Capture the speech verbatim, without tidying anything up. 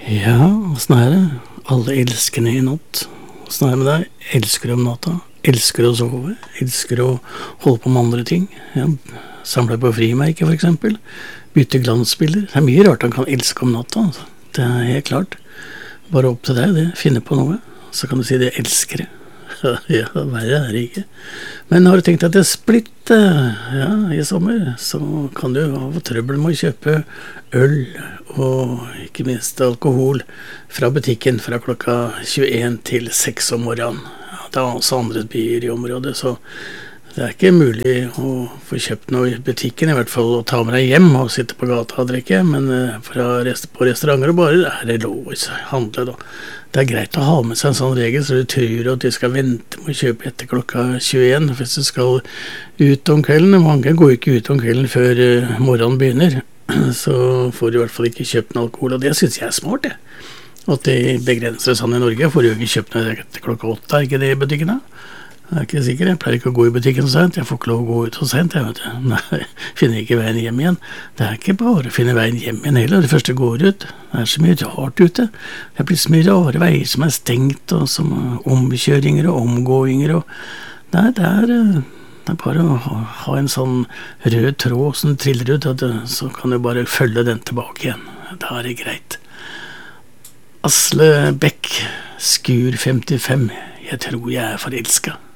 Ja, åssen er det? Alle elskende i natt. Åssen er det med deg? Elsker du om natta? Elsker å sove? Elsker å holde på med andre ting? Ja, samle på frimerker for eksempel. Bytte glansbilder. Det er mye rart han kan elske om natta. Altså. Det er helt klart. Bare opp til deg, det. Finne på noe. Så kan du si det elsker jeg. Ja, verre er det ikke. Men har du tenkt at det splitter ja, i sommer, så kan du ha trøbbel med å kjøpe øl og ikke minst alkohol fra butikken fra klokka tjueen til seks om morgenen. Ja, det er også andre byer i området, så det er ikke mulig å få kjøpt noe i butikken, i hvert fall å ta med deg hjem og sitte på gata og drikke, men fra rest, på restauranter og barer er det lov å handle da. Det er greit å ha med seg en sånn regel, så du tror at du skal vente med å kjøpe etter klokka tjueen, hvis du skal ut om kvelden. Mange går ikke ut om kvelden før morgenen begynner, så får du i hvert fall ikke kjøpt noe alkohol, og det synes jeg er smart, det. At det begrenser sånn i Norge, får du ikke kjøpt noe etter klokka åtte, er ikke det i butikkene? Jeg er ikke sikker, jeg pleier ikke å gå i butikken så sent, jeg får ikke lov å gå ut så sent, jeg vet du. Nei, finner ikke veien hjem igjen. Det er ikke bare å finne veien hjem igjen heller, det første går ut. Det er så mye rart ute. Det blir så mye rare veier som er stengt, og som omkjøringer og omgåinger, og nei, det er, det er bare å ha, ha en sånn rød tråd som triller ut, at, så kan du bare følge den tilbake igjen. Da er det greit. Asle Bekk, Skur femtifem, jeg tror jeg er forelsket.